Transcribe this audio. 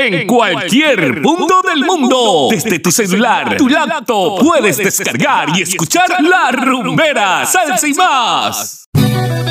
en cualquier punto del mundo. Desde tu celular, tu laptop, puedes descargar y escuchar La Rumbera, Salsa y más.